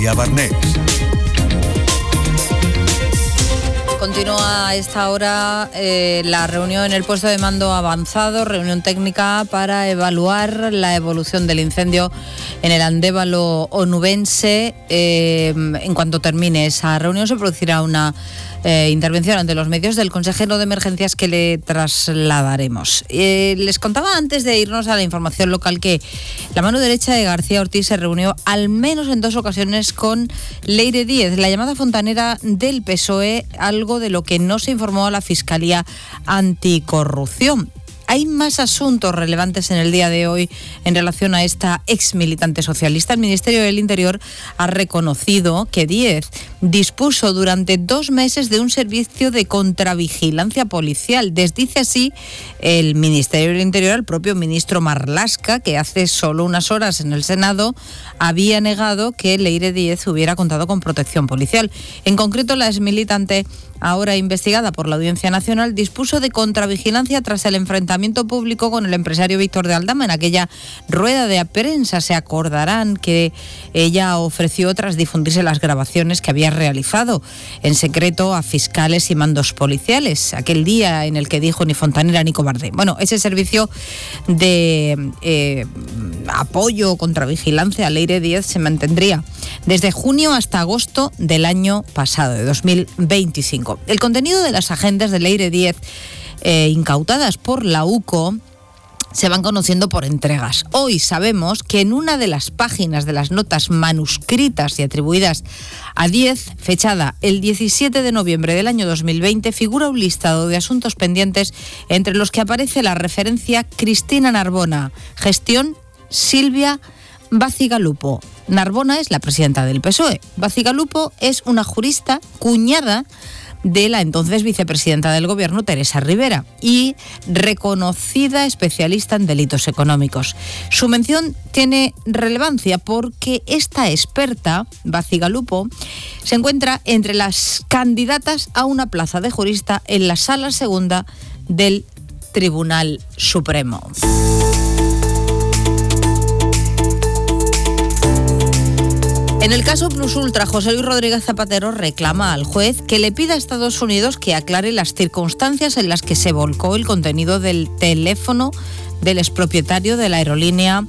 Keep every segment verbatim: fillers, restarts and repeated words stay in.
Barnés. Continúa a esta hora eh, la reunión en el puesto de mando avanzado, reunión técnica para evaluar la evolución del incendio en el Andévalo onubense. Eh, en cuanto termine esa reunión se producirá una eh, intervención ante los medios del consejero de emergencias que le trasladaremos. Eh, les contaba antes de irnos a la información local que la mano derecha de García Ortiz se reunió al menos en dos ocasiones con Leire Díez, la llamada fontanera del P S O E, algo de lo que no se informó a la Fiscalía Anticorrupción. Hay más asuntos relevantes en el día de hoy en relación a esta ex militante socialista. El Ministerio del Interior ha reconocido que Díez dispuso durante dos meses de un servicio de contravigilancia policial. Desdice así el Ministerio del Interior al propio ministro Marlaska, que hace solo unas horas en el Senado había negado que Leire Díez hubiera contado con protección policial. En concreto, la ex militante, ahora investigada por la Audiencia Nacional, dispuso de contravigilancia tras el enfrentamiento público con el empresario Víctor de Aldama. En aquella rueda de prensa se acordarán que ella ofreció, tras difundirse las grabaciones que había realizado en secreto a fiscales y mandos policiales, aquel día en el que dijo ni fontanera ni cobarde. Bueno, ese servicio de eh, apoyo contra vigilancia a Leire Díez se mantendría desde junio hasta agosto del año pasado, de dos mil veinticinco. El contenido de las agendas de Leire Díez eh, incautadas por la U C O se van conociendo por entregas. Hoy sabemos que en una de las páginas de las notas manuscritas y atribuidas a Díez, fechada el diecisiete de noviembre del año dos mil veinte, figura un listado de asuntos pendientes entre los que aparece la referencia Cristina Narbona, gestión Silvia Bacigalupo. Narbona es la presidenta del P S O E. Bacigalupo es una jurista cuñada de la entonces vicepresidenta del Gobierno, Teresa Rivera, y reconocida especialista en delitos económicos. Su mención tiene relevancia porque esta experta, Bacigalupo, se encuentra entre las candidatas a una plaza de jurista en la Sala Segunda del Tribunal Supremo. En el caso Plus Ultra, José Luis Rodríguez Zapatero reclama al juez que le pida a Estados Unidos que aclare las circunstancias en las que se volcó el contenido del teléfono del expropietario de la aerolínea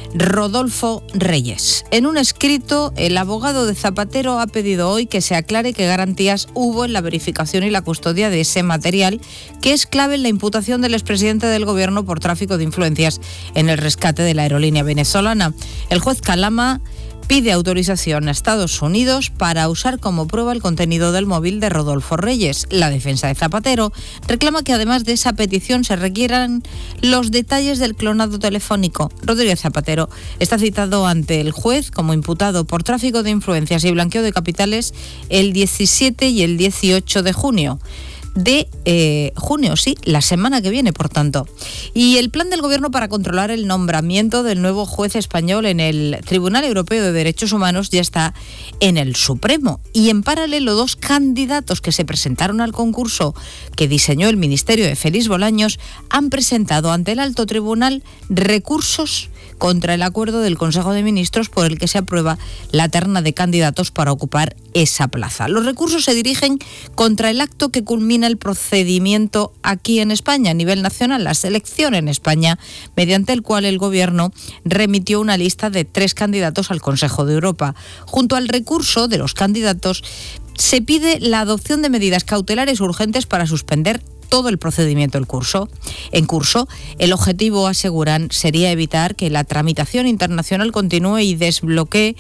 Rodolfo Reyes. En un escrito, el abogado de Zapatero ha pedido hoy que se aclare qué garantías hubo en la verificación y la custodia de ese material, que es clave en la imputación del expresidente del Gobierno por tráfico de influencias en el rescate de la aerolínea venezolana. El juez Calama pide autorización a Estados Unidos para usar como prueba el contenido del móvil de Rodolfo Reyes. La defensa de Zapatero reclama que además de esa petición se requieran los detalles del clonado telefónico. Rodríguez Zapatero está citado ante el juez como imputado por tráfico de influencias y blanqueo de capitales el diecisiete y el dieciocho de junio. de eh, junio, sí, la semana que viene, por tanto. Y el plan del Gobierno para controlar el nombramiento del nuevo juez español en el Tribunal Europeo de Derechos Humanos ya está en el Supremo. Y en paralelo, dos candidatos que se presentaron al concurso que diseñó el Ministerio de Félix Bolaños han presentado ante el Alto Tribunal recursos contra el acuerdo del Consejo de Ministros por el que se aprueba la terna de candidatos para ocupar esa plaza. Los recursos se dirigen contra el acto que culmina el procedimiento aquí en España, a nivel nacional, la selección en España, mediante el cual el Gobierno remitió una lista de tres candidatos al Consejo de Europa. Junto al recurso de los candidatos, se pide la adopción de medidas cautelares urgentes para suspender todo el procedimiento en curso. En curso, el objetivo, aseguran, sería evitar que la tramitación internacional continúe y desbloquee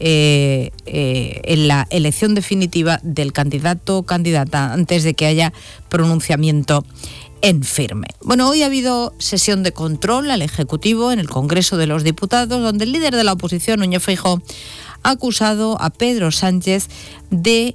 eh, eh, en la elección definitiva del candidato o candidata antes de que haya pronunciamiento en firme. Bueno, hoy ha habido sesión de control al Ejecutivo en el Congreso de los Diputados, donde el líder de la oposición, Núñez Feijóo, ha acusado a Pedro Sánchez de,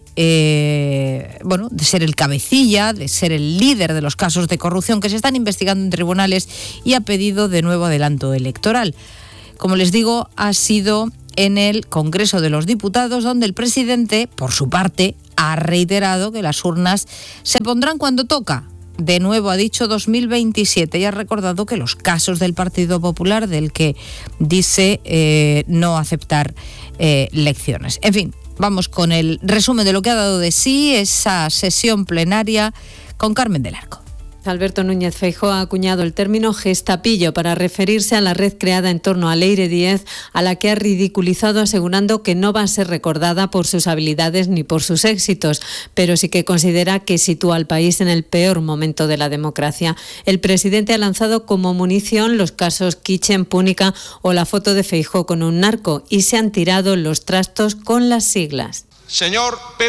eh, bueno, de ser el cabecilla, de ser el líder de los casos de corrupción que se están investigando en tribunales, y ha pedido de nuevo adelanto electoral. Como les digo, ha sido en el Congreso de los Diputados donde el presidente, por su parte, ha reiterado que las urnas se pondrán cuando toca, de nuevo, ha dicho dos mil veintisiete, y ha recordado que los casos del Partido Popular, del que dice eh, no aceptar eh, lecciones. En fin, vamos con el resumen de lo que ha dado de sí esa sesión plenaria con Carmen del Arco. Alberto Núñez Feijóo ha acuñado el término gestapillo para referirse a la red creada en torno a Leire Díez, a la que ha ridiculizado asegurando que no va a ser recordada por sus habilidades ni por sus éxitos, pero sí que considera que sitúa al país en el peor momento de la democracia. El presidente ha lanzado como munición los casos Kitchen, Púnica o la foto de Feijóo con un narco y se han tirado los trastos con las siglas. Señor P.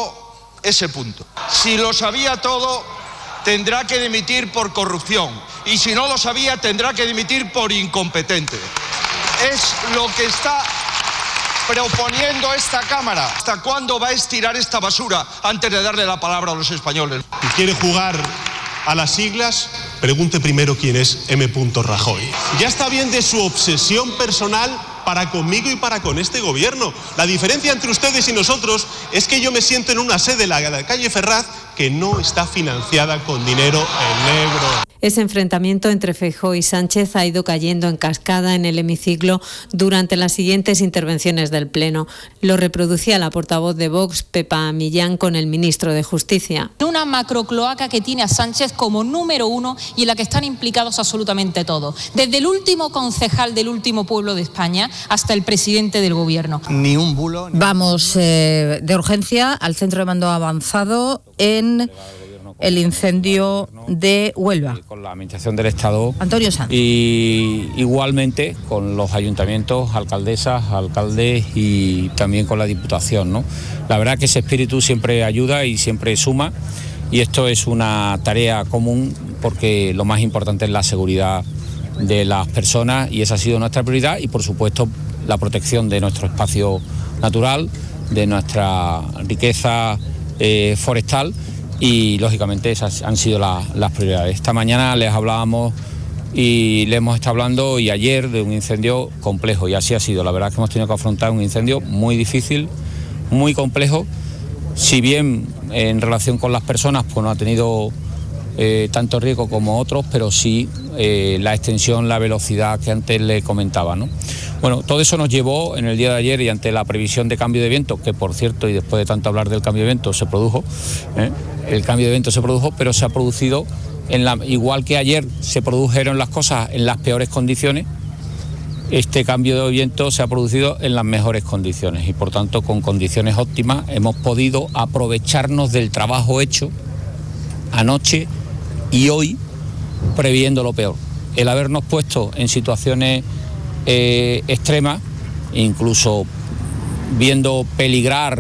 S. Si lo sabía todo, tendrá que dimitir por corrupción, y si no lo sabía tendrá que dimitir por incompetente. Es lo que está proponiendo esta Cámara. ¿Hasta cuándo va a estirar esta basura antes de darle la palabra a los españoles? Si quiere jugar a las siglas, pregunte primero quién es M. Rajoy. Ya está bien de su obsesión personal para conmigo y para con este gobierno. La diferencia entre ustedes y nosotros es que yo me siento en una sede, la de la calle Ferraz, que no está financiada con dinero en negro. Ese enfrentamiento entre Feijóo y Sánchez ha ido cayendo en cascada en el hemiciclo durante las siguientes intervenciones del Pleno. Lo reproducía la portavoz de Vox, Pepa Millán, con el ministro de Justicia. Una macrocloaca que tiene a Sánchez como número uno y en la que están implicados absolutamente todos. Desde el último concejal del último pueblo de España hasta el presidente del gobierno. Ni un bulo. Ni... Vamos eh, de urgencia al centro de mando avanzado en el incendio de Huelva. Con la Administración del Estado. Antonio Sanz. Y igualmente con los ayuntamientos, alcaldesas, alcaldes y también con la Diputación, ¿no? La verdad que ese espíritu siempre ayuda y siempre suma, y esto es una tarea común porque lo más importante es la seguridad de las personas, y esa ha sido nuestra prioridad, y por supuesto la protección de nuestro espacio natural, de nuestra riqueza eh, forestal, y lógicamente esas han sido la, las prioridades. Esta mañana les hablábamos y le hemos estado hablando, y ayer, de un incendio complejo, y así ha sido. La verdad es que hemos tenido que afrontar un incendio muy difícil, muy complejo. Si bien en relación con las personas pues no ha tenido eh, tanto riesgo como otros, pero sí eh, la extensión, la velocidad que antes le comentaba, ¿no? Bueno, todo eso nos llevó en el día de ayer, y ante la previsión de cambio de viento, que por cierto, y después de tanto hablar del cambio de viento, se produjo, ¿eh? el cambio de viento se produjo, pero se ha producido, en la, igual que ayer se produjeron las cosas en las peores condiciones, este cambio de viento se ha producido en las mejores condiciones, y por tanto con condiciones óptimas hemos podido aprovecharnos del trabajo hecho anoche y hoy, previendo lo peor. El habernos puesto en situaciones eh, extremas, incluso viendo peligrar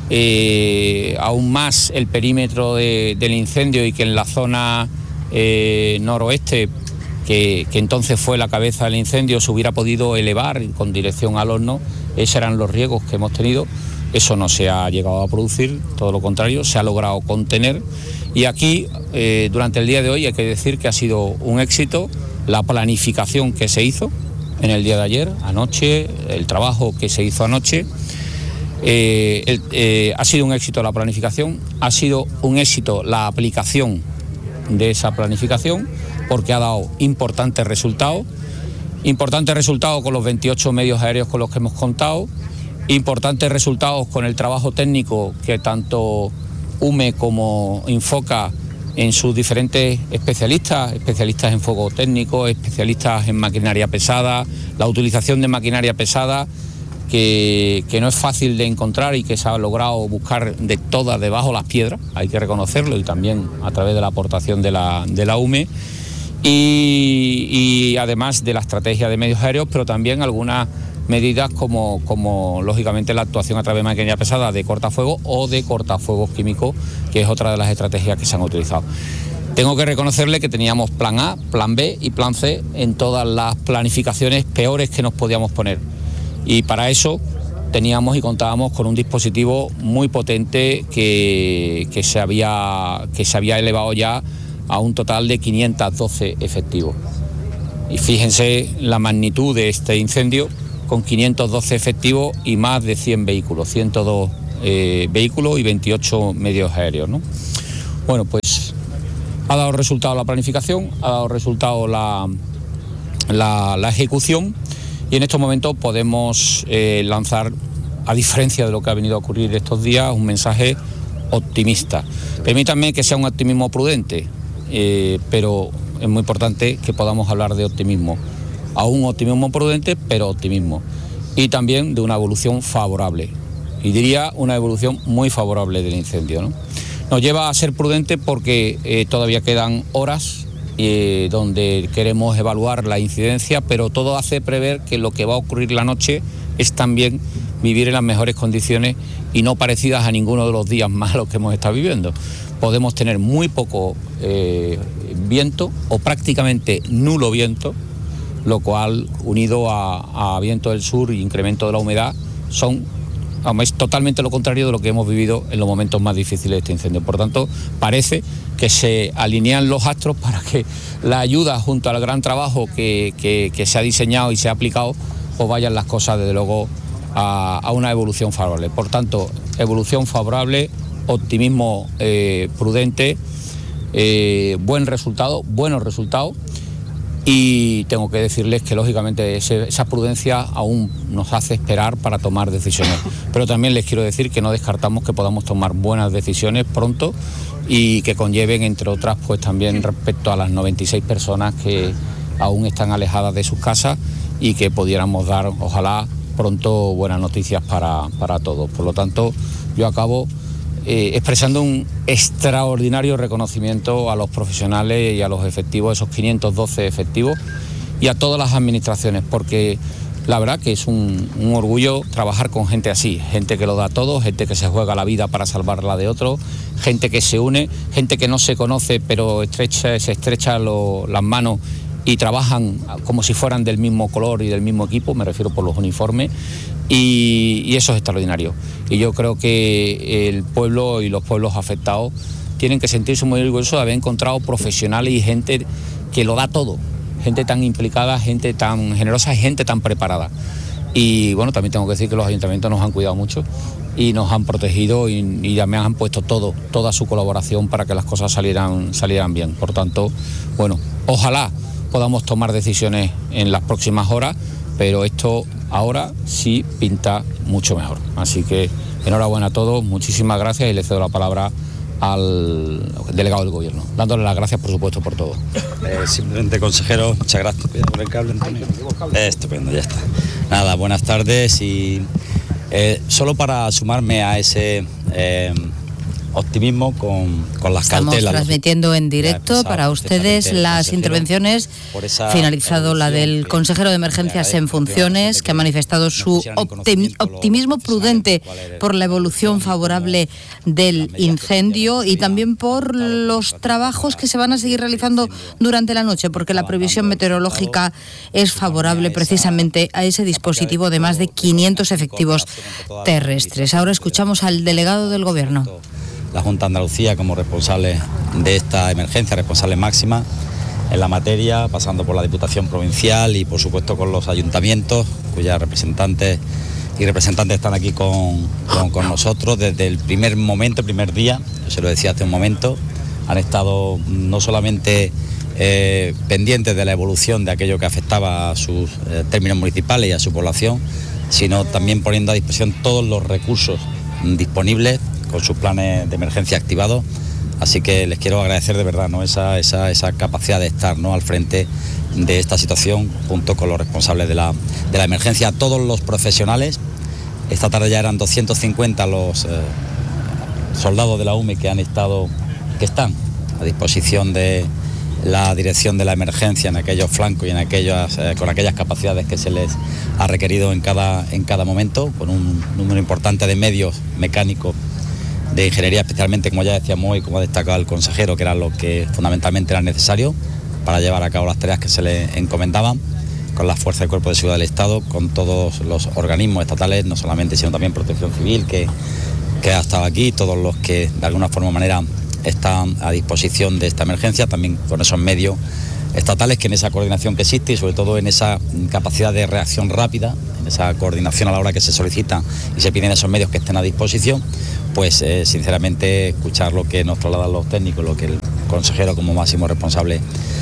eh, aún más el perímetro de, del incendio, y que en la zona eh, noroeste, que, que entonces fue la cabeza del incendio, se hubiera podido elevar con dirección al horno. Esos eran los riesgos que hemos tenido. Eso no se ha llegado a producir, todo lo contrario, se ha logrado contener. Y aquí, eh, durante el día de hoy, hay que decir que ha sido un éxito la planificación que se hizo en el día de ayer, anoche, el trabajo que se hizo anoche. Eh, el, eh, ha sido un éxito la planificación, ha sido un éxito la aplicación de esa planificación, porque ha dado importantes resultados, importantes resultados con los veintiocho medios aéreos con los que hemos contado, importantes resultados con el trabajo técnico que tanto U M E como Infoca, en sus diferentes especialistas, especialistas en fuego técnico, especialistas en maquinaria pesada, la utilización de maquinaria pesada, que, que no es fácil de encontrar y que se ha logrado buscar de todas debajo las piedras, hay que reconocerlo, y también a través de la aportación de la, de la U M E, y, y además de la estrategia de medios aéreos, pero también algunas medidas como, como lógicamente la actuación a través de maquinaria pesada de cortafuegos o de cortafuegos químicos, que es otra de las estrategias que se han utilizado. Tengo que reconocerle que teníamos plan A, plan B y plan C en todas las planificaciones peores que nos podíamos poner, y para eso teníamos y contábamos con un dispositivo muy potente que, que, se había, que se había elevado ya a un total de quinientos doce efectivos. Y fíjense la magnitud de este incendio, con quinientos doce efectivos y más de cien vehículos, ciento dos eh, vehículos y veintiocho medios aéreos, ¿no? Bueno, pues Ha dado resultado la planificación, ha dado resultado la, la, la ejecución, y en estos momentos podemos eh, lanzar, a diferencia de lo que ha venido a ocurrir estos días, un mensaje optimista. Permítanme que sea un optimismo prudente, eh, pero es muy importante que podamos hablar de optimismo. A un optimismo prudente, pero optimismo. Y también de una evolución favorable. Y diría una evolución muy favorable del incendio, ¿no? Nos lleva a ser prudentes porque eh, todavía quedan horas eh, donde queremos evaluar la incidencia, pero todo hace prever que lo que va a ocurrir la noche es también vivir en las mejores condiciones y no parecidas a ninguno de los días malos que hemos estado viviendo. Podemos tener muy poco eh, viento o prácticamente nulo viento, lo cual, unido a, a viento del sur y incremento de la humedad, son, es totalmente lo contrario de lo que hemos vivido en los momentos más difíciles de este incendio. Por tanto, parece que se alinean los astros para que la ayuda, junto al gran trabajo que, que, que se ha diseñado y se ha aplicado, pues vayan las cosas, desde luego, a, a una evolución favorable. Por tanto, evolución favorable, optimismo eh, prudente, eh, buen resultado, buenos resultados. Y tengo que decirles que, lógicamente, ese, esa prudencia aún nos hace esperar para tomar decisiones. Pero también les quiero decir que no descartamos que podamos tomar buenas decisiones pronto y que conlleven, entre otras, pues también respecto a las noventa y seis personas que aún están alejadas de sus casas y que pudiéramos dar, ojalá, pronto buenas noticias para, para todos. Por lo tanto, yo acabo Eh, expresando un extraordinario reconocimiento a los profesionales y a los efectivos, esos quinientos doce efectivos, y a todas las administraciones, porque la verdad que es un, un orgullo trabajar con gente así, gente que lo da todo, gente que se juega la vida para salvarla de otros, gente que se une, gente que no se conoce pero estrecha, se estrecha lo, las manos y trabajan como si fueran del mismo color y del mismo equipo, me refiero por los uniformes, y, y eso es extraordinario. Y yo creo que el pueblo y los pueblos afectados tienen que sentirse muy orgullosos de haber encontrado profesionales y gente que lo da todo, gente tan implicada, gente tan generosa y gente tan preparada. Y bueno, también tengo que decir que los ayuntamientos nos han cuidado mucho y nos han protegido y, y ya me han puesto todo, toda su colaboración para que las cosas salieran, salieran bien. Por tanto, bueno, ojalá podamos tomar decisiones en las próximas horas, pero esto ahora sí pinta mucho mejor. Así que enhorabuena a todos, muchísimas gracias y le cedo la palabra al delegado del Gobierno, dándole las gracias, por supuesto, por todo. Eh, simplemente, consejero, muchas gracias. Cuidado con el cable, Antonio. Eh, estupendo, ya está. Nada, buenas tardes y eh, solo para sumarme a ese eh, optimismo con, con las Estamos cautelas. Estamos transmitiendo en directo para ustedes las intervenciones, finalizado la del consejero de emergencias en funciones, que ha manifestado su optimi- optimismo prudente por la evolución favorable del incendio y también por los trabajos que se van a seguir realizando durante la noche, porque la previsión meteorológica es favorable precisamente a ese dispositivo de más de quinientos efectivos terrestres. Ahora escuchamos al delegado del Gobierno. La Junta de Andalucía como responsable de esta emergencia, responsable máxima en la materia, pasando por la Diputación Provincial y por supuesto con los ayuntamientos, cuyas representantes y representantes están aquí con, con, con nosotros desde el primer momento, el primer día. Yo se lo decía hace un momento, han estado no solamente eh, pendientes de la evolución de aquello que afectaba a sus eh, términos municipales y a su población, sino también poniendo a disposición todos los recursos disponibles con sus planes de emergencia activados. Así que les quiero agradecer de verdad, ¿no?, esa, esa, esa capacidad de estar, ¿no?, al frente de esta situación, junto con los responsables de la, de la emergencia, todos los profesionales. Esta tarde ya eran doscientos cincuenta los eh, soldados de la U M E que han estado, que están a disposición de la dirección de la emergencia en aquellos flancos y en aquellas, eh, con aquellas capacidades que se les ha requerido en cada, en cada momento, con un número importante de medios mecánicos de ingeniería, especialmente, como ya decíamos y como ha destacado el consejero, que era lo que fundamentalmente era necesario para llevar a cabo las tareas que se le encomendaban, con las fuerzas del Cuerpo de Seguridad del Estado, con todos los organismos estatales, no solamente, sino también Protección Civil, que, que ha estado aquí, todos los que de alguna forma o manera están a disposición de esta emergencia, también con esos medios estatales, que en esa coordinación que existe y sobre todo en esa capacidad de reacción rápida, en esa coordinación a la hora que se solicita y se piden esos medios que estén a disposición, pues eh, sinceramente escuchar lo que nos trasladan los técnicos, lo que el consejero como máximo responsable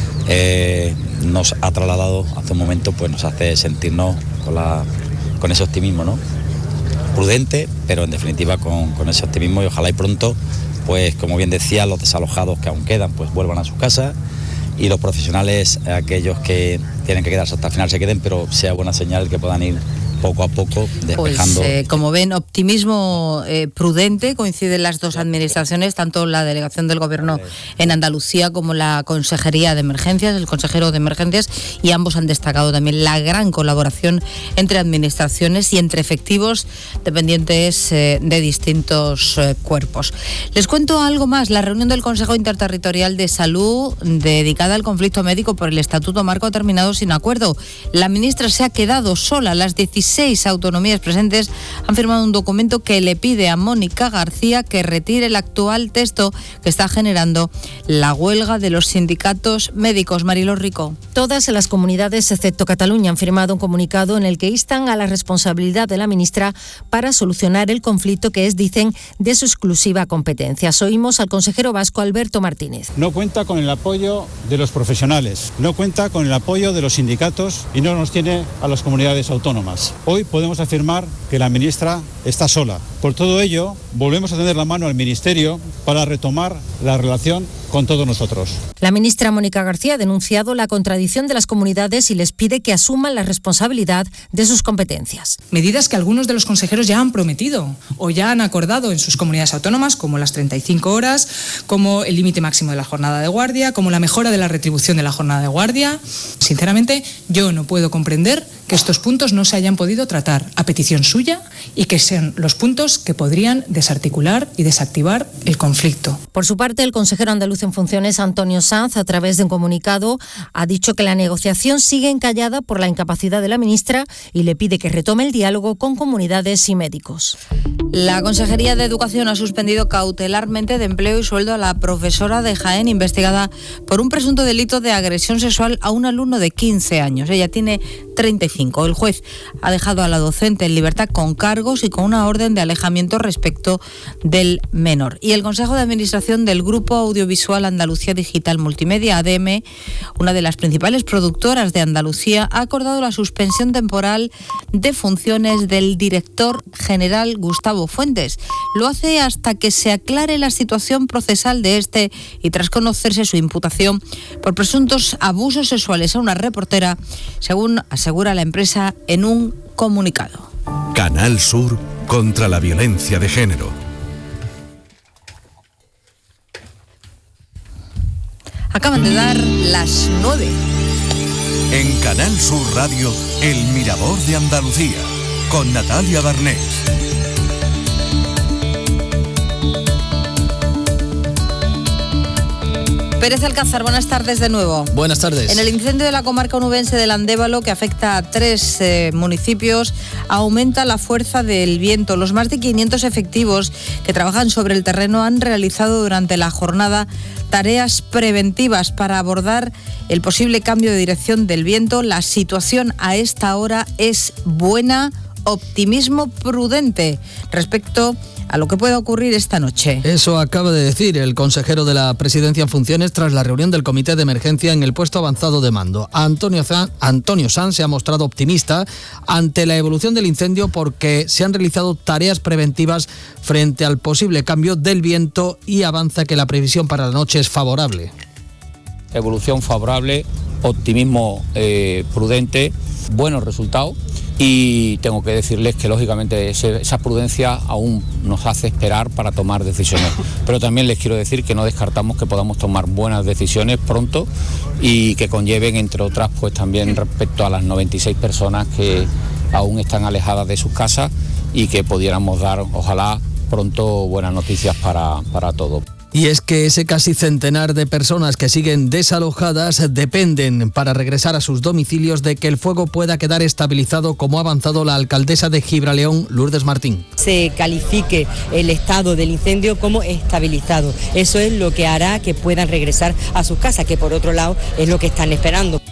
eh, nos ha trasladado hace un momento, pues nos hace sentirnos con, la, con ese optimismo, ¿no? Prudente, pero en definitiva con, con ese optimismo, y ojalá y pronto, pues como bien decía, los desalojados que aún quedan pues vuelvan a su casa, y los profesionales, aquellos que tienen que quedarse hasta el final, se queden, pero sea buena señal que puedan ir poco a poco despejando. Pues, eh, como ven, optimismo eh, prudente, coinciden las dos administraciones, tanto la delegación del Gobierno en Andalucía como la Consejería de Emergencias, el consejero de Emergencias, y ambos han destacado también la gran colaboración entre administraciones y entre efectivos dependientes eh, de distintos eh, cuerpos. Les cuento algo más. La reunión del Consejo Interterritorial de Salud dedicada al conflicto médico por el Estatuto Marco ha terminado sin acuerdo. La ministra se ha quedado sola. Las dieciséis autonomías presentes han firmado un documento que le pide a Mónica García que retire el actual texto que está generando la huelga de los sindicatos médicos. Mariló Rico. Todas las comunidades, excepto Cataluña, han firmado un comunicado en el que instan a la responsabilidad de la ministra para solucionar el conflicto que es, dicen, de su exclusiva competencia. Oímos al consejero vasco Alberto Martínez. No cuenta con el apoyo de los profesionales, no cuenta con el apoyo de los sindicatos y no nos tiene a las comunidades autónomas. Hoy podemos afirmar que la ministra está sola. Por todo ello, volvemos a tender la mano al Ministerio para retomar la relación con todos nosotros. La ministra Mónica García ha denunciado la contradicción de las comunidades y les pide que asuman la responsabilidad de sus competencias. Medidas que algunos de los consejeros ya han prometido o ya han acordado en sus comunidades autónomas, como las treinta y cinco horas, como el límite máximo de la jornada de guardia, como la mejora de la retribución de la jornada de guardia. Sinceramente, yo no puedo comprender que estos puntos no se hayan podido tratar a petición suya y que sean los puntos que podrían desarticular y desactivar el conflicto. Por su parte, el consejero andaluz en funciones, Antonio Sanz, a través de un comunicado, ha dicho que la negociación sigue encallada por la incapacidad de la ministra y le pide que retome el diálogo con comunidades y médicos. La Consejería de Educación ha suspendido cautelarmente de empleo y sueldo a la profesora de Jaén investigada por un presunto delito de agresión sexual a un alumno de quince años. Ella tiene treinta y cinco. El juez ha dejado a la docente en libertad con cargos y con una orden de alejamiento respecto del menor. Y el Consejo de Administración del Grupo Audiovisual Andalucía Digital Multimedia, A D M, una de las principales productoras de Andalucía, ha acordado la suspensión temporal de funciones del director general Gustavo Fuentes. Lo hace hasta que se aclare la situación procesal de este y tras conocerse su imputación por presuntos abusos sexuales a una reportera, según asegura la empresa en un comunicado. Canal Sur contra la violencia de género. Acaban de dar las nueve. En Canal Sur Radio, El Mirador de Andalucía, con Natalia Barnés. Pérez Alcázar, buenas tardes de nuevo. Buenas tardes. En el incendio de la comarca onubense del Andévalo, que afecta a tres eh, municipios, aumenta la fuerza del viento. Los más de quinientos efectivos que trabajan sobre el terreno han realizado durante la jornada tareas preventivas para abordar el posible cambio de dirección del viento. La situación a esta hora es buena, optimismo prudente respecto a lo que pueda ocurrir esta noche. Eso acaba de decir el consejero de la Presidencia en funciones tras la reunión del Comité de Emergencia en el puesto avanzado de mando. Antonio Sanz, Antonio Sanz se ha mostrado optimista ante la evolución del incendio porque se han realizado tareas preventivas frente al posible cambio del viento y avanza que la previsión para la noche es favorable. Evolución favorable, optimismo eh, prudente, buenos resultados. Y tengo que decirles que lógicamente ese, esa prudencia aún nos hace esperar para tomar decisiones, pero también les quiero decir que no descartamos que podamos tomar buenas decisiones pronto y que conlleven, entre otras, pues también respecto a las noventa y seis personas que aún están alejadas de sus casas y que pudiéramos dar, ojalá, pronto buenas noticias para, para todos. Y es que ese casi centenar de personas que siguen desalojadas dependen para regresar a sus domicilios de que el fuego pueda quedar estabilizado, como ha avanzado la alcaldesa de Gibraleón, Lourdes Martín. Se califique el estado del incendio como estabilizado. Eso es lo que hará que puedan regresar a sus casas, que por otro lado es lo que están esperando.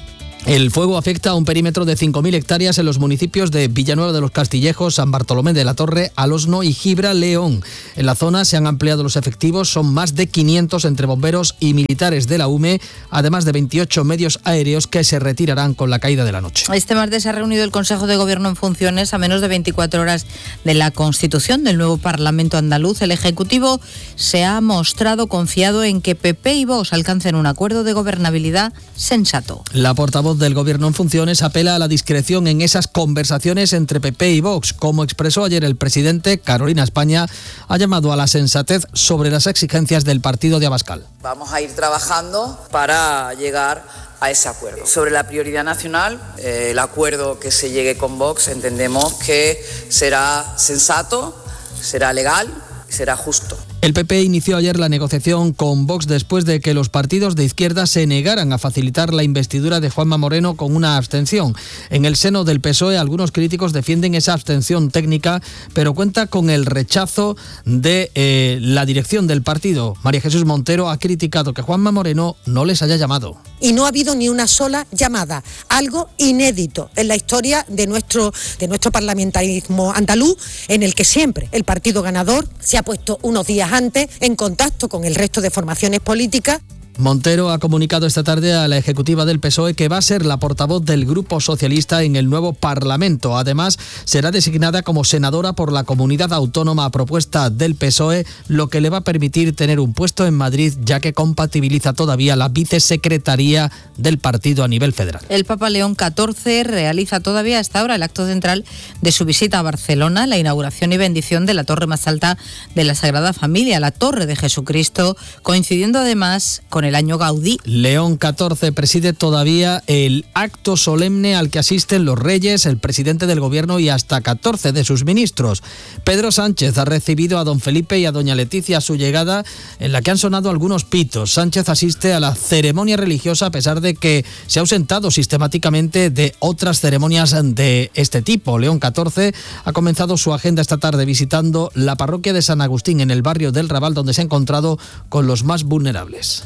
El fuego afecta a un perímetro de cinco mil hectáreas en los municipios de Villanueva de los Castillejos, San Bartolomé de la Torre, Alosno y Gibra León. En la zona se han ampliado los efectivos, son más de quinientos entre bomberos y militares de la U M E, además de veintiocho medios aéreos que se retirarán con la caída de la noche. Este martes se ha reunido el Consejo de Gobierno en funciones a menos de veinticuatro horas de la constitución del nuevo Parlamento andaluz. El Ejecutivo se ha mostrado confiado en que P P y Vox alcancen un acuerdo de gobernabilidad sensato. La portavoz del Gobierno en funciones apela a la discreción en esas conversaciones entre P P y Vox. Como expresó ayer el presidente, Carolina España ha llamado a la sensatez sobre las exigencias del partido de Abascal. Vamos a ir trabajando para llegar a ese acuerdo. Sobre la prioridad nacional, eh, el acuerdo que se llegue con Vox entendemos que será sensato, será legal y será justo. El P P inició ayer la negociación con Vox después de que los partidos de izquierda se negaran a facilitar la investidura de Juanma Moreno con una abstención. En el seno del P S O E, algunos críticos defienden esa abstención técnica, pero cuenta con el rechazo de eh, la dirección del partido. María Jesús Montero ha criticado que Juanma Moreno no les haya llamado. Y no ha habido ni una sola llamada, algo inédito en la historia de nuestro, de nuestro parlamentarismo andaluz, en el que siempre el partido ganador se ha puesto unos días antes en contacto con el resto de formaciones políticas. Montero ha comunicado esta tarde a la ejecutiva del P S O E que va a ser la portavoz del Grupo Socialista en el nuevo Parlamento. Además, será designada como senadora por la comunidad autónoma a propuesta del P S O E, lo que le va a permitir tener un puesto en Madrid, ya que compatibiliza todavía la vicesecretaría del partido a nivel federal. El Papa León catorce realiza todavía hasta ahora el acto central de su visita a Barcelona, la inauguración y bendición de la torre más alta de la Sagrada Familia, la Torre de Jesucristo, coincidiendo además con el año Gaudí. León catorce preside todavía el acto solemne al que asisten los reyes, el presidente del gobierno y hasta catorce de sus ministros. Pedro Sánchez ha recibido a don Felipe y a doña Leticia a su llegada, en la que han sonado algunos pitos. Sánchez asiste a la ceremonia religiosa a pesar de que se ha ausentado sistemáticamente de otras ceremonias de este tipo. León catorce ha comenzado su agenda esta tarde visitando la parroquia de San Agustín en el barrio del Raval, donde se ha encontrado con los más vulnerables.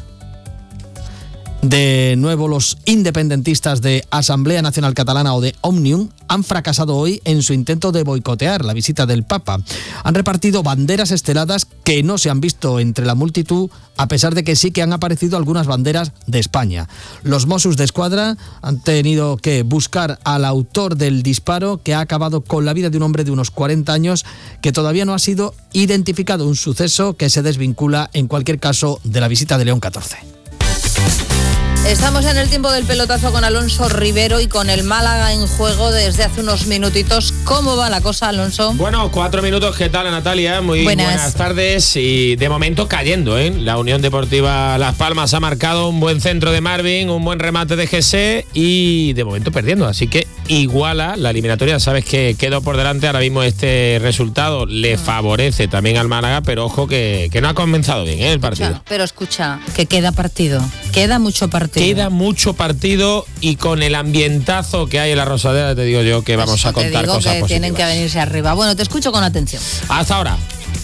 De nuevo, los independentistas de Asamblea Nacional Catalana o de Òmnium han fracasado hoy en su intento de boicotear la visita del Papa. Han repartido banderas esteladas que no se han visto entre la multitud, a pesar de que sí que han aparecido algunas banderas de España. Los Mossos d'Esquadra han tenido que buscar al autor del disparo que ha acabado con la vida de un hombre de unos cuarenta años que todavía no ha sido identificado, un suceso que se desvincula en cualquier caso de la visita de León catorce. Estamos en el tiempo del pelotazo con Alonso Rivero y con el Málaga en juego desde hace unos minutitos. ¿Cómo va la cosa, Alonso? Bueno, cuatro minutos. ¿Qué tal, Natalia? Muy buenas, buenas tardes. Y de momento cayendo, ¿eh? La Unión Deportiva Las Palmas ha marcado un buen centro de Marvin, un buen remate de G S y de momento perdiendo. Así que iguala la eliminatoria. Sabes que quedó por delante. Ahora mismo este resultado le favorece también al Málaga, pero ojo que, que no ha comenzado bien, ¿eh? El partido. Escucha, pero escucha, que queda partido. Queda mucho partido. Queda mucho partido y con el ambientazo que hay en la Rosaleda, te digo yo que vamos Eso a contar te digo cosas que positivas. Tienen que venirse arriba. Bueno, te escucho con atención. Hasta ahora.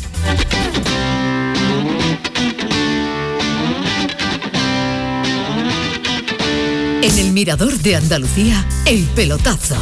En el Mirador de Andalucía, el pelotazo.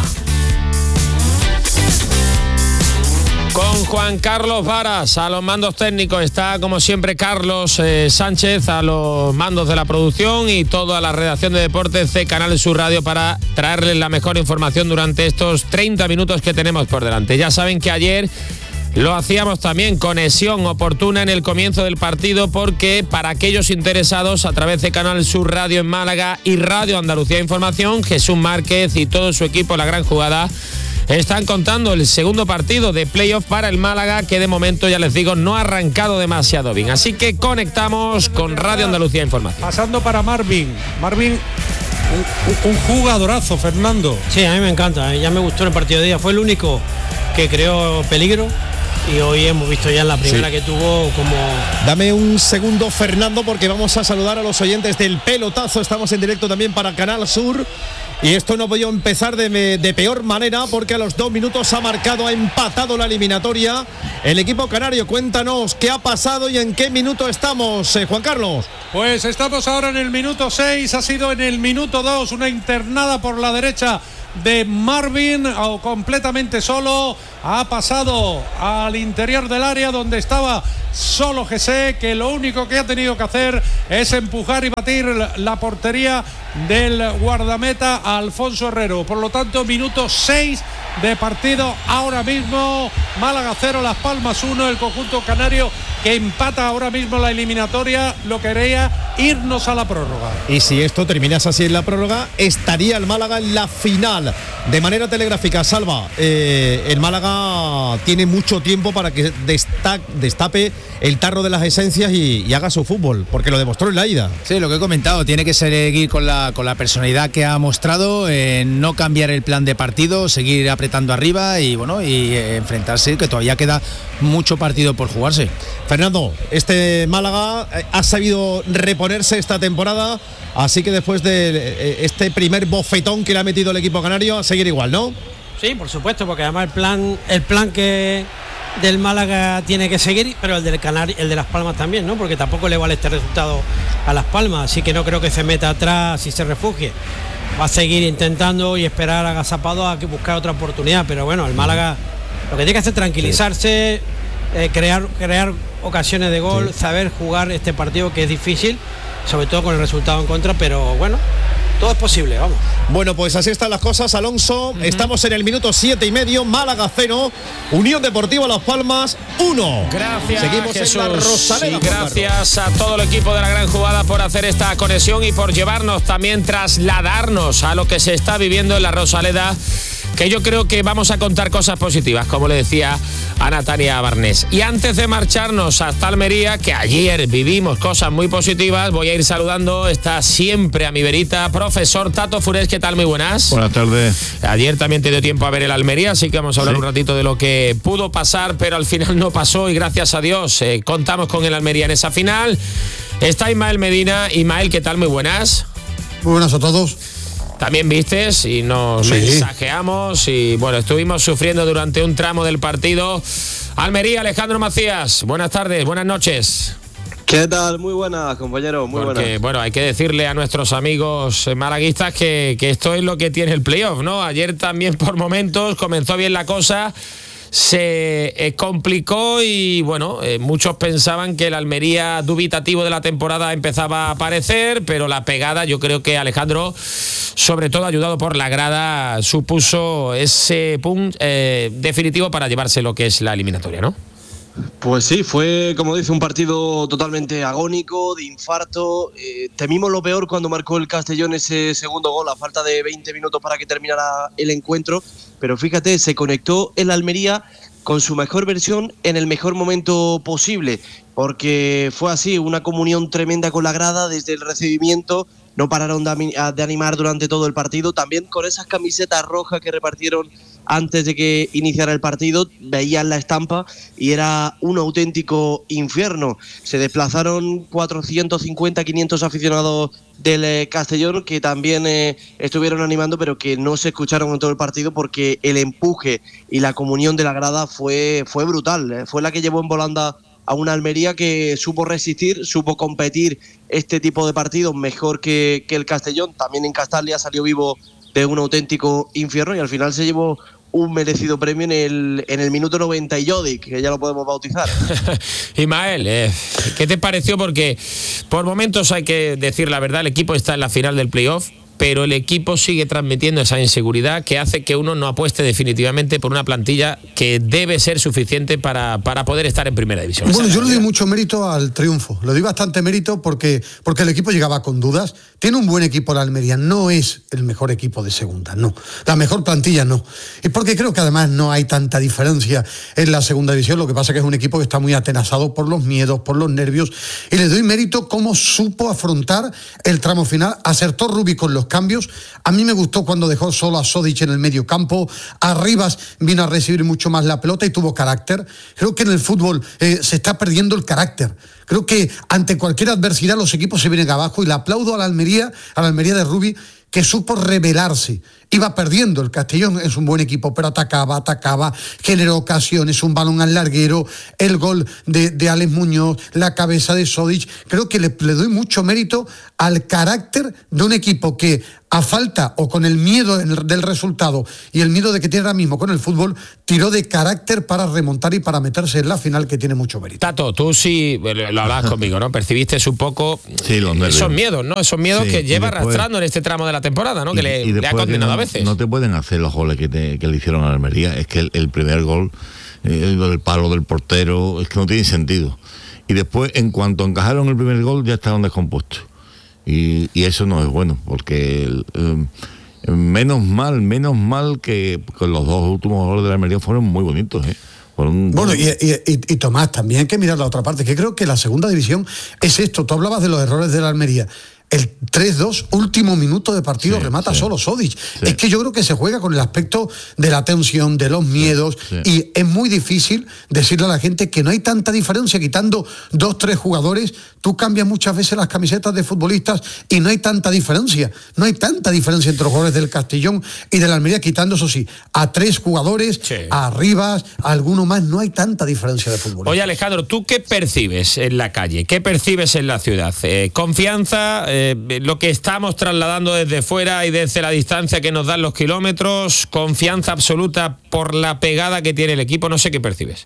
Con Juan Carlos Varas a los mandos técnicos, está como siempre Carlos eh, Sánchez a los mandos de la producción y toda la redacción de deportes de Canal Sur Radio para traerles la mejor información durante estos treinta minutos que tenemos por delante. Ya saben que ayer lo hacíamos también, conexión oportuna en el comienzo del partido, porque para aquellos interesados, a través de Canal Sur Radio en Málaga y Radio Andalucía Información, Jesús Márquez y todo su equipo, La Gran Jugada, están contando el segundo partido de playoff para el Málaga, que de momento, ya les digo, no ha arrancado demasiado bien. Así que conectamos con Radio Andalucía Información. Pasando para Marvin. Marvin, un, un jugadorazo, Fernando. Sí, a mí me encanta, ya me gustó el partido de día. Fue el único que creó peligro. Y hoy hemos visto ya en la primera sí. que tuvo como... Dame un segundo, Fernando, porque vamos a saludar a los oyentes del pelotazo. Estamos en directo también para Canal Sur. Y esto no podía empezar de, de peor manera, porque a los dos minutos ha marcado, ha empatado la eliminatoria el equipo canario. Cuéntanos qué ha pasado y en qué minuto estamos, eh, Juan Carlos. Pues estamos ahora en el minuto seis, ha sido en el minuto dos, una internada por la derecha de Marvin, o completamente solo, ha pasado al interior del área donde estaba solo Jesse, que lo único que ha tenido que hacer es empujar y batir la portería del guardameta Alfonso Herrero. Por lo tanto, minuto seis de partido ahora mismo. Málaga cero, Las Palmas uno, el conjunto canario que empata ahora mismo la eliminatoria, lo que haría irnos a la prórroga. Y si esto terminase así en la prórroga, estaría el Málaga en la final. De manera telegráfica, Salva, eh, el Málaga tiene mucho tiempo para que destac, destape el tarro de las esencias y, y haga su fútbol, porque lo demostró en la ida. Sí, lo que he comentado, tiene que seguir con la, con la personalidad que ha mostrado, eh, no cambiar el plan de partido, seguir apretando arriba y bueno, y eh, enfrentarse, que todavía queda mucho partido por jugarse. Fernando, este Málaga ha sabido reponerse esta temporada, así que después de este primer bofetón que le ha metido el equipo canario, a seguir igual, ¿no? Sí, por supuesto, porque además el plan, el plan que del Málaga tiene que seguir, pero el del Canario, el de Las Palmas también, ¿no? Porque tampoco le vale este resultado a Las Palmas, así que no creo que se meta atrás y se refugie. Va a seguir intentando y esperar agazapado a que buscar otra oportunidad, pero bueno, el Málaga lo que tiene que hacer es tranquilizarse, eh, crear, crear ocasiones de gol, sí. Saber jugar este partido que es difícil, sobre todo con el resultado en contra, pero bueno, todo es posible, vamos. Bueno, pues así están las cosas, Alonso. Uh-huh. Estamos en el minuto siete y medio, Málaga cero, Unión Deportiva Las Palmas uno. Gracias, seguimos Jesús. En la Rosaleda, y gracias a todo el equipo de La Gran Jugada por hacer esta conexión y por llevarnos también, trasladarnos a lo que se está viviendo en la Rosaleda, que yo creo que vamos a contar cosas positivas, como le decía a Natalia Barnés. Y antes de marcharnos hasta Almería, que ayer vivimos cosas muy positivas, voy a ir saludando, está siempre a mi verita, profesor Tato Furés. ¿Qué tal? Muy buenas. Buenas tardes. Ayer también te dio tiempo a ver el Almería, así que vamos a hablar sí. un ratito de lo que pudo pasar, pero al final no pasó y gracias a Dios eh, contamos con el Almería en esa final. Está Ismael Medina. Ismael, ¿qué tal? Muy buenas. Muy buenas a todos. También vistes y nos sí. mensajeamos y bueno, estuvimos sufriendo durante un tramo del partido. Almería, Alejandro Macías, buenas tardes, buenas noches. ¿Qué tal? Muy buenas, compañero, muy Porque, buenas. Bueno, hay que decirle a nuestros amigos malaguistas que, que esto es lo que tiene el playoff, ¿no? Ayer también por momentos comenzó bien la cosa, se eh, complicó y bueno, eh, muchos pensaban que el Almería dubitativo de la temporada empezaba a aparecer, pero la pegada, yo creo que Alejandro, sobre todo ayudado por la grada, supuso ese punto eh, definitivo para llevarse lo que es la eliminatoria, ¿no? Pues sí, fue, como dice, un partido totalmente agónico, de infarto. Eh, temimos lo peor cuando marcó el Castellón ese segundo gol a falta de veinte minutos para que terminara el encuentro. Pero fíjate, se conectó el Almería con su mejor versión en el mejor momento posible, porque fue así, una comunión tremenda con la grada desde el recibimiento. No pararon de, de animar durante todo el partido, también con esas camisetas rojas que repartieron antes de que iniciara el partido, veían la estampa y era un auténtico infierno. Se desplazaron cuatrocientos cincuenta, quinientos aficionados del eh, Castellón que también eh, estuvieron animando, pero que no se escucharon en todo el partido porque el empuje y la comunión de la grada fue, fue brutal, eh. Fue la que llevó en volanda a una Almería que supo resistir, supo competir este tipo de partidos mejor que, que el Castellón. También en Castalia salió vivo de un auténtico infierno y al final se llevó un merecido premio en el, en el minuto noventa y Yodic, que ya lo podemos bautizar. Ismael, eh, ¿qué te pareció? Porque por momentos hay que decir la verdad, el equipo está en la final del playoff, pero el equipo sigue transmitiendo esa inseguridad que hace que uno no apueste definitivamente por una plantilla que debe ser suficiente para, para poder estar en primera división. Bueno, yo le doy mucho mérito al triunfo, le doy bastante mérito porque, porque el equipo llegaba con dudas. Tiene un buen equipo la Almería, no es el mejor equipo de segunda, no. La mejor plantilla no. Y porque creo que además no hay tanta diferencia en la segunda división, lo que pasa es que es un equipo que está muy atenazado por los miedos, por los nervios, y le doy mérito cómo supo afrontar el tramo final, acertó Rubi con los cambios. A mí me gustó cuando dejó solo a Sodic en el medio campo, Arribas vino a recibir mucho más la pelota y tuvo carácter. Creo que en el fútbol eh, se está perdiendo el carácter. Creo que ante cualquier adversidad los equipos se vienen abajo y le aplaudo a la Almería, a la Almería de Rubi, que supo rebelarse. Iba perdiendo, el Castellón es un buen equipo, pero atacaba, atacaba, generó ocasiones, un balón al larguero, el gol de, de Alex Muñoz, la cabeza de Sodic. Creo que le, le doy mucho mérito al carácter de un equipo que, a falta o con el miedo del resultado y el miedo de que tiene ahora mismo con el fútbol, tiró de carácter para remontar y para meterse en la final, que tiene mucho mérito. Tato, tú sí lo hablabas conmigo, ¿no? Percibiste un poco sí, los esos miedos, ¿no? Esos miedos sí, que lleva después, arrastrando en este tramo de la temporada, ¿no? Y, que le, le ha condenado no, a veces. No te pueden hacer los goles que, te, que le hicieron a Almería. Es que el, el primer gol, el, el palo del portero, es que no tiene sentido. Y después, en cuanto encajaron el primer gol, ya estaban descompuestos. Y, y eso no es bueno, porque eh, menos mal, menos mal que con los dos últimos goles de la Almería fueron muy bonitos, ¿eh? Fueron bueno, y, y, y, y Tomás, también hay que mirar la otra parte, que creo que la segunda división es esto. Tú hablabas de los errores de la Almería. El tres dos, último minuto de partido, sí, remata sí. solo Sodic. Sí. Es que yo creo que se juega con el aspecto de la tensión, de los miedos, sí, sí. y es muy difícil decirle a la gente que no hay tanta diferencia, quitando dos, tres jugadores. Tú cambias muchas veces las camisetas de futbolistas y no hay tanta diferencia. No hay tanta diferencia entre los jugadores del Castellón y de la Almería, quitando, eso sí, a tres jugadores, sí. a Rivas, a alguno más. No hay tanta diferencia de futbolistas. Oye, Alejandro, ¿tú qué percibes en la calle? ¿Qué percibes en la ciudad? Eh, ¿Confianza? Eh, lo que estamos trasladando desde fuera y desde la distancia que nos dan los kilómetros, confianza absoluta por la pegada que tiene el equipo, no sé qué percibes.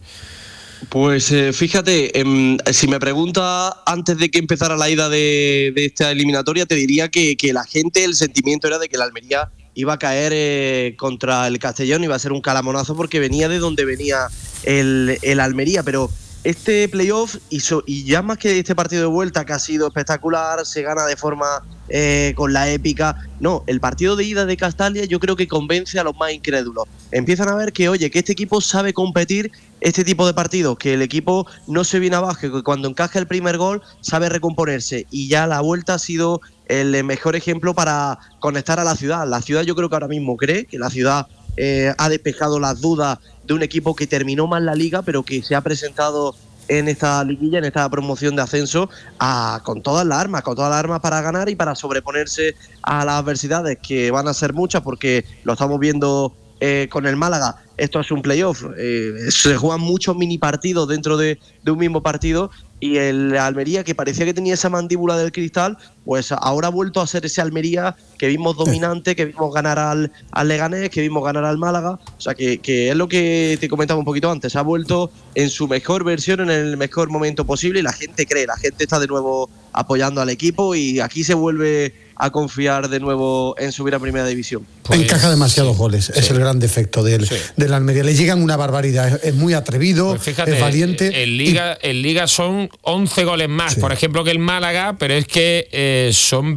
Pues eh, fíjate, eh, si me pregunta antes de que empezara la ida de, de esta eliminatoria, te diría que, que la gente, el sentimiento era de que la Almería iba a caer eh, contra el Castellón, iba a ser un calamonazo porque venía de donde venía el, el Almería, pero este playoff y, so, y ya más que este partido de vuelta que ha sido espectacular, se gana de forma eh, con la épica. No, el partido de ida de Castalia yo creo que convence a los más incrédulos. Empiezan a ver que, oye, que este equipo sabe competir este tipo de partidos, que el equipo no se viene abajo, que cuando encaja el primer gol sabe recomponerse, y ya la vuelta ha sido el mejor ejemplo para conectar a la ciudad. La ciudad yo creo que ahora mismo cree que la ciudad eh, ha despejado las dudas de un equipo que terminó mal la liga, pero que se ha presentado en esta liguilla, en esta promoción de ascenso, a, con todas las armas, con todas las armas para ganar y para sobreponerse a las adversidades, que van a ser muchas, porque lo estamos viendo eh, con el Málaga. Esto es un playoff, eh, se juegan muchos mini partidos dentro de, de un mismo partido, y el Almería, que parecía que tenía esa mandíbula del cristal, pues ahora ha vuelto a ser ese Almería que vimos dominante, que vimos ganar al, al Leganés, que vimos ganar al Málaga. O sea, que, que es lo que te comentaba un poquito antes, ha vuelto en su mejor versión, en el mejor momento posible, y la gente cree, la gente está de nuevo apoyando al equipo, y aquí se vuelve a confiar de nuevo en subir a Primera División. Pues, encaja demasiados sí, goles, sí. es el gran defecto del, sí. del Almería. Le llegan una barbaridad, es, es muy atrevido, pues fíjate, es valiente. En Liga, y... en Liga son once goles más, sí. por ejemplo, que el Málaga, pero es que eh, son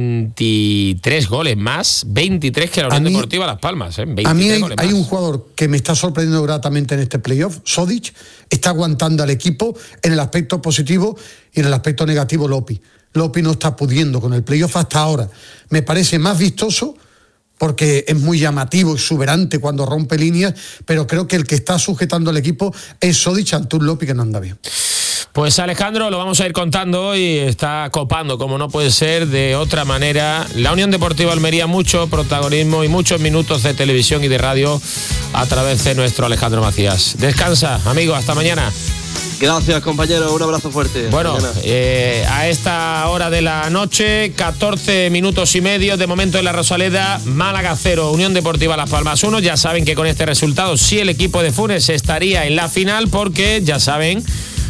veintitrés goles más, veintitrés que la Unión mí, Deportiva Las Palmas. ¿eh? A mí hay, hay un jugador que me está sorprendiendo gratamente en este playoff, Sodic, está aguantando al equipo en el aspecto positivo, y en el aspecto negativo Lopi. Lopi no está pudiendo con el playoff hasta ahora. Me parece más vistoso porque es muy llamativo, exuberante cuando rompe líneas, pero creo que el que está sujetando al equipo es Sodic ante un Lopi que no anda bien. Pues Alejandro, lo vamos a ir contando hoy, está copando, como no puede ser de otra manera, la Unión Deportiva Almería, mucho protagonismo y muchos minutos de televisión y de radio a través de nuestro Alejandro Macías. Descansa, amigo, hasta mañana. Gracias, compañero, un abrazo fuerte. Bueno, eh, a esta hora de la noche, catorce minutos y medio, de momento en la Rosaleda, Málaga cero, Unión Deportiva Las Palmas uno. Ya saben que con este resultado sí el equipo de Funes estaría en la final, porque ya saben,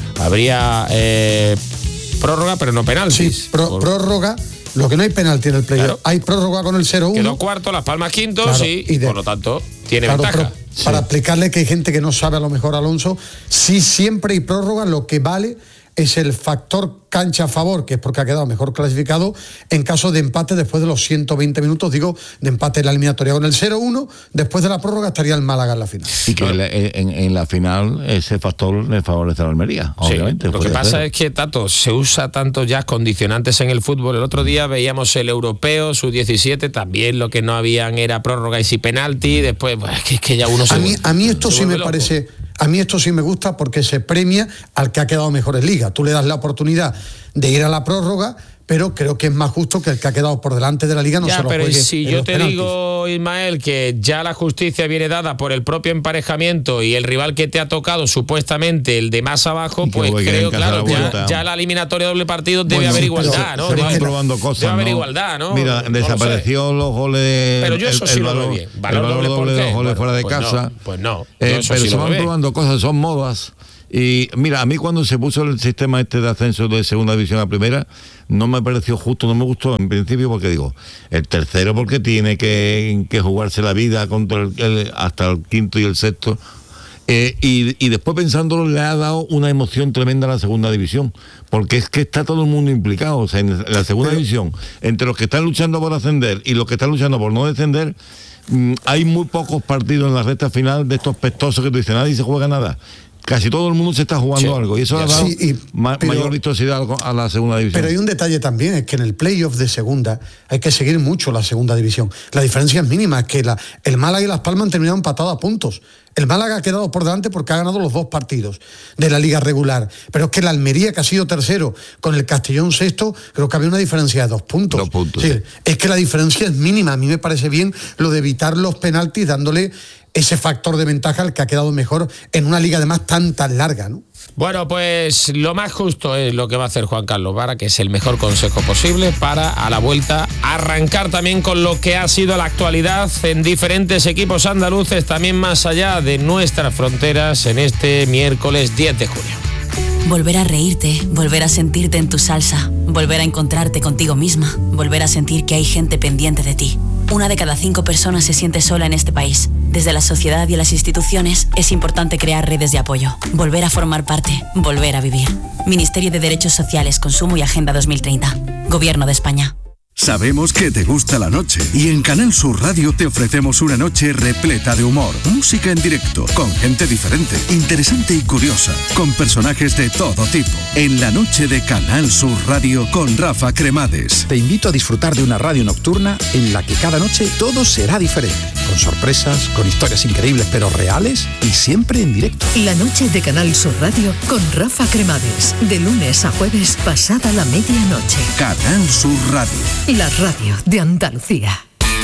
habría eh, prórroga, pero no penaltis. Sí, pro, por... prórroga. Lo que no hay penalti en el playoff. Claro. Hay prórroga con el cero uno. Quedó cuarto, Las Palmas quinto, claro, y, y de... por lo tanto tiene claro, ventaja. Sí. Para explicarle que hay gente que no sabe, a lo mejor, Alonso, sí siempre hay prórroga, lo que vale es el factor cancha a favor, que es porque ha quedado mejor clasificado, en caso de empate después de los ciento veinte minutos, digo, de empate en la eliminatoria. Con el cero uno, después de la prórroga estaría el Málaga en la final. Y que claro. en, en la final ese factor le favorece a la Almería, obviamente. Sí, lo que pasa ser. es que, Tato, se usa tanto ya condicionantes en el fútbol. El otro día veíamos el europeo, sub diecisiete, también lo que no habían era prórroga y sí penalti, después, pues, es que ya uno se A mí, a mí esto se sí me loco. parece... A mí esto sí me gusta porque se premia al que ha quedado mejor en Liga. Tú le das la oportunidad de ir a la prórroga, pero creo que es más justo que el que ha quedado por delante de la Liga no ya, se lo pero juegue si en yo los te penaltis. digo, Ismael, que ya la justicia viene dada por el propio emparejamiento y el rival que te ha tocado supuestamente el de más abajo, pues creo, claro, ya, ya la eliminatoria doble partido debe bueno, haber igualdad, ¿no? Se Debe, van probando cosas, debe haber ¿no? igualdad, ¿no? Mira, no desapareció lo los goles. Pero yo eso el, sí el lo valor, veo bien. El Valor valor doble, doble de ¿por los qué? goles Bueno, fuera de pues casa. No, pues no. Eh, eso pero sí se lo van veo bien. probando cosas, son modas. Y mira, a mí cuando se puso el sistema este de ascenso de segunda división a primera, no me pareció justo, no me gustó en principio, porque digo, el tercero porque tiene que, que jugarse la vida contra el, el, hasta el quinto y el sexto. Eh, y, y después pensándolo le ha dado una emoción tremenda a la segunda división, porque es que está todo el mundo implicado. O sea, en la segunda Pero, división, entre los que están luchando por ascender y los que están luchando por no descender, mmm, hay muy pocos partidos en la recta final de estos pestosos que tú dices, nadie se juega nada. Casi todo el mundo se está jugando sí, algo y eso ha dado sí, y, ma- pero, mayor vistosidad a la segunda división. Pero hay un detalle también, es que en el playoff de segunda hay que seguir mucho la segunda división. La diferencia es mínima, es que la, el Málaga y Las Palmas han terminado empatados a puntos. El Málaga ha quedado por delante porque ha ganado los dos partidos de la liga regular. Pero es que el Almería, que ha sido tercero, con el Castellón sexto, creo que había una diferencia de dos puntos. Dos puntos. Sí, es que la diferencia es mínima. A mí me parece bien lo de evitar los penaltis dándole ese factor de ventaja al que ha quedado mejor en una liga además tan tan larga, ¿no? Bueno, pues lo más justo es lo que va a hacer Juan Carlos Vara, que es el mejor consejo posible para a la vuelta arrancar también con lo que ha sido la actualidad en diferentes equipos andaluces, también más allá de nuestras fronteras en este miércoles diez de junio. Volver a reírte, volver a sentirte en tu salsa, volver a encontrarte contigo misma, volver a sentir que hay gente pendiente de ti. Una de cada cinco personas se siente sola en este país. Desde la sociedad y las instituciones es importante crear redes de apoyo, volver a formar parte, volver a vivir. Ministerio de Derechos Sociales, Consumo y Agenda dos mil treinta. Gobierno de España. Sabemos que te gusta la noche y en Canal Sur Radio te ofrecemos una noche repleta de humor, música en directo, con gente diferente, interesante y curiosa, con personajes de todo tipo. En la noche de Canal Sur Radio con Rafa Cremades. Te invito a disfrutar de una radio nocturna en la que cada noche todo será diferente, con sorpresas, con historias increíbles pero reales y siempre en directo. La noche de Canal Sur Radio con Rafa Cremades, de lunes a jueves pasada la medianoche. Canal Sur Radio. La radio de Andalucía.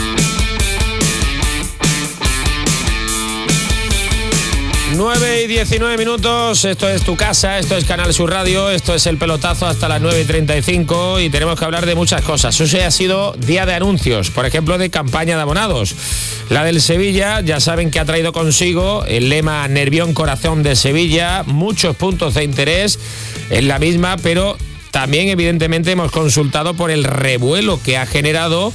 nueve y diecinueve minutos, esto es tu casa, esto es Canal Sur Radio, esto es el pelotazo hasta las nueve y treinta y cinco y tenemos que hablar de muchas cosas. Hoy ha sido día de anuncios, por ejemplo de campaña de abonados. La del Sevilla, ya saben que ha traído consigo el lema Nervión Corazón de Sevilla, muchos puntos de interés en la misma, pero también evidentemente hemos consultado por el revuelo que ha generado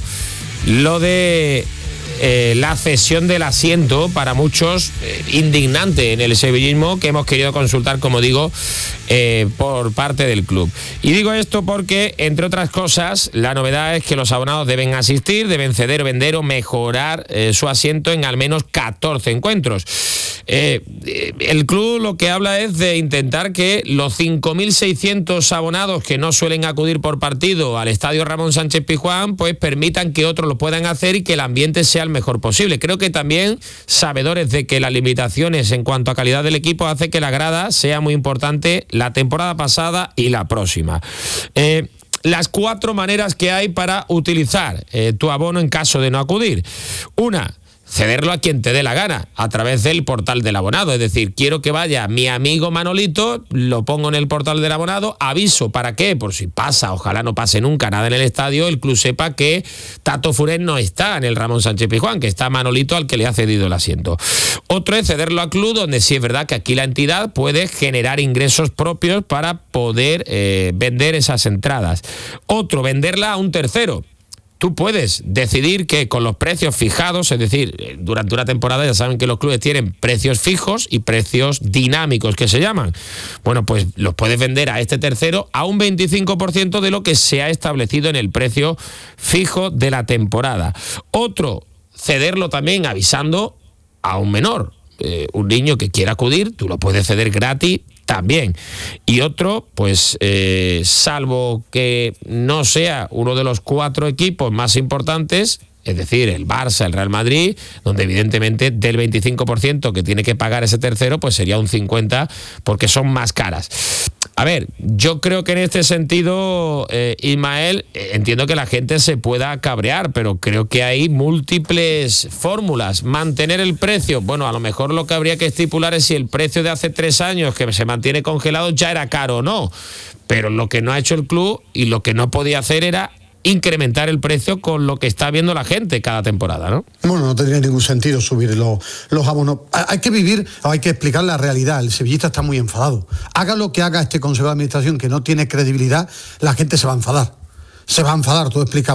lo de eh, la cesión del asiento, para muchos eh, indignante en el sevillismo, que hemos querido consultar, como digo, eh, por parte del club. Y digo esto porque, entre otras cosas, la novedad es que los abonados deben asistir, deben ceder, vender o mejorar eh, su asiento en al menos catorce encuentros. Eh, el club lo que habla es de intentar que los cinco mil seiscientos abonados que no suelen acudir por partido al estadio Ramón Sánchez Pizjuán, pues permitan que otros lo puedan hacer y que el ambiente sea el mejor posible. Creo que también sabedores de que las limitaciones en cuanto a calidad del equipo hace que la grada sea muy importante la temporada pasada y la próxima. Eh, las cuatro maneras que hay para utilizar eh, tu abono en caso de no acudir. Una, cederlo a quien te dé la gana, a través del portal del abonado. Es decir, quiero que vaya mi amigo Manolito, lo pongo en el portal del abonado, aviso, ¿para qué? Por si pasa, ojalá no pase nunca nada en el estadio, el club sepa que Tato Furet no está en el Ramón Sánchez Pizjuán, que está Manolito al que le ha cedido el asiento. Otro es cederlo al club, donde sí es verdad que aquí la entidad puede generar ingresos propios para poder eh, vender esas entradas. Otro, venderla a un tercero. Tú puedes decidir que con los precios fijados, es decir, durante una temporada ya saben que los clubes tienen precios fijos y precios dinámicos, que se llaman. Bueno, pues los puedes vender a este tercero a un veinticinco por ciento de lo que se ha establecido en el precio fijo de la temporada. Otro, cederlo también avisando a un menor. Eh, un niño que quiera acudir, tú lo puedes ceder gratis también. Y otro, pues eh, salvo que no sea uno de los cuatro equipos más importantes, es decir, el Barça, el Real Madrid, donde evidentemente del veinticinco por ciento que tiene que pagar ese tercero, pues sería un cincuenta por ciento porque son más caras. A ver, yo creo que en este sentido, eh, Ismael, eh, entiendo que la gente se pueda cabrear, pero creo que hay múltiples fórmulas. Mantener el precio, bueno, a lo mejor lo que habría que estipular es si el precio de hace tres años que se mantiene congelado ya era caro o no. Pero lo que no ha hecho el club y lo que no podía hacer era incrementar el precio con lo que está viendo la gente cada temporada, ¿no? Bueno, no tendría ningún sentido subir los, los abonos. Hay que vivir, hay que explicar la realidad. El sevillista está muy enfadado. Haga lo que haga este Consejo de Administración, que no tiene credibilidad, la gente se va a enfadar. Se va a enfadar, tú explicabas.